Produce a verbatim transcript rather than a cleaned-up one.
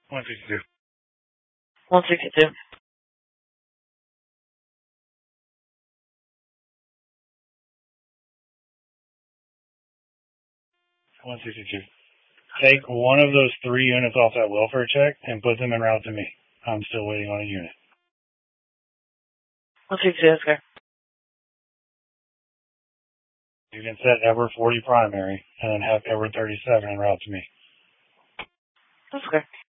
one sixty-two. one sixty-two. one sixty-two. Take one of those three units off that welfare check and put them en route to me. I'm still waiting on a unit. one sixty-two, that's okay. You can set Edward forty primary and then have Edward thirty-seven en route to me. That's okay.